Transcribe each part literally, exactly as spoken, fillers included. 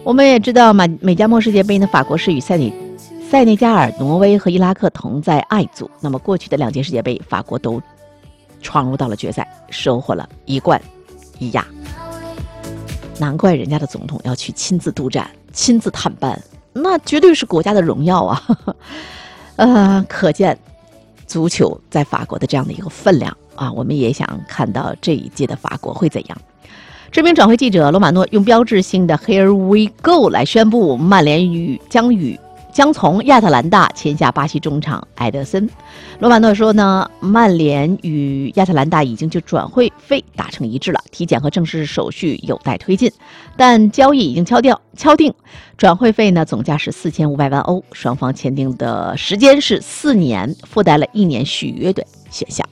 我们也知道嘛，美加墨世界杯呢，法国是与塞内塞内加尔、挪威和伊拉克同在 I 组。那么过去的两届世界杯，法国都闯入到了决赛，收获了一冠一亚。难怪人家的总统要去亲自督战、亲自探班，那绝对是国家的荣耀啊！呃，可见足球在法国的这样的一个分量啊，我们也想看到这一届的法国会怎样。知名转会记者罗马诺用标志性的 Here we go 来宣布，曼联与将与将从亚特兰大签下巴西中场埃德森。罗马诺说呢，曼联与亚特兰大已经就转会费达成一致了，体检和正式手续有待推进，但交易已经敲掉敲定，转会费呢总价是四千五百万欧，双方签订的时间是四年，附带了一年续约的选项。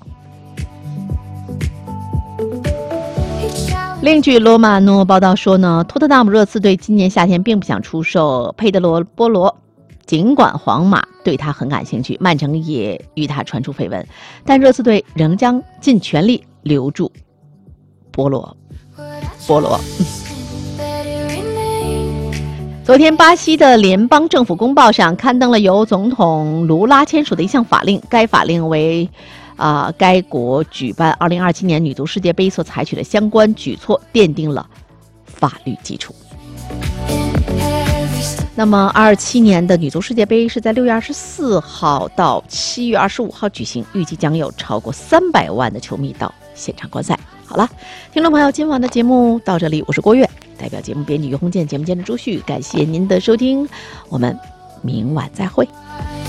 另据罗马诺报道说呢，托特纳姆热刺队今年夏天并不想出售佩德罗·波罗，尽管皇马对他很感兴趣，曼城也与他传出绯闻，但热刺队仍将尽全力留住波罗。波罗。昨天，巴西的联邦政府公报上刊登了由总统卢拉签署的一项法令，该法令为啊、呃，该国举办二零二七年女足世界杯所采取的相关举措奠定了法律基础。那么，二七年的女足世界杯是在六月二十四号到七月二十五号举行，预计将有超过三百万的球迷到现场观赛。好了，听众朋友，今晚的节目到这里，我是郭月，代表节目编辑于红建，节目监制朱旭，感谢您的收听，我们明晚再会。